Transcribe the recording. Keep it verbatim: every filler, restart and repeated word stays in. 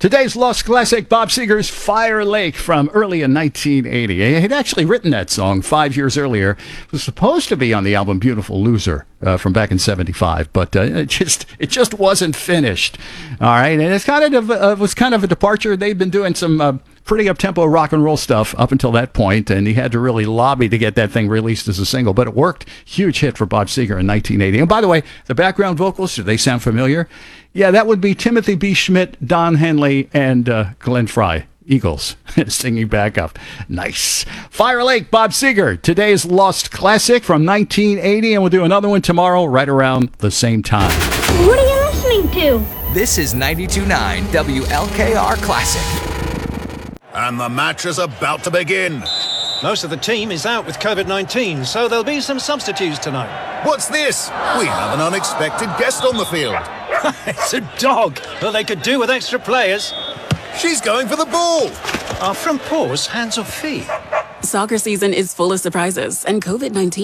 Today's Lost Classic, Bob Seger's Fire Lake from early in nineteen eighty. He had actually written that song five years earlier. It was supposed to be on the album Beautiful Loser uh, from back in seventy-five, but uh, it just it just wasn't finished. All right, and it's kind of uh, was kind of a departure. They'd been doing some uh, pretty up-tempo rock and roll stuff up until that point, and he had to really lobby to get that thing released as a single, but it worked. Huge hit for Bob Seger in nineteen eighty. And by the way, the background vocals, do they sound familiar? Yeah, that would be Timothy B. Schmidt, Don Henley, and uh, Glenn Frey, Eagles, singing back up. Nice. Fire Lake, Bob Seger, today's Lost Classic from nineteen eighty, and we'll do another one tomorrow right around the same time. What are you listening to? This is ninety-two point nine W L K R Classic. And the match is about to begin. Most of the team is out with COVID nineteen, so there'll be some substitutes tonight. What's this? We have an unexpected guest on the field. It's a dog. Well, they could do with extra players. She's going for the ball. Are front paws hands or feet? Soccer season is full of surprises, and COVID nineteen